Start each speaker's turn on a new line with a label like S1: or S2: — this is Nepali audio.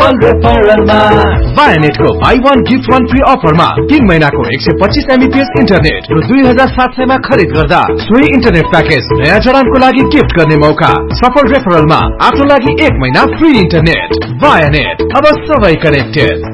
S1: सफल रेफरलमा
S2: वायानेटको बाई 1 गिफ्ट 1 फ्री अफरमा 3 महिनाको 125 एमबीपीएस इन्टरनेट र 2700 मा खरिद गर्दा सोही इन्टरनेट प्याकेज नयाँ जडानको लागि गिफ्ट गर्ने मौका। सफल रेफरलमा आफ्नो लागि 1 महिना फ्री इन्टरनेट। वायानेट, अब सबै कनेक्टेड।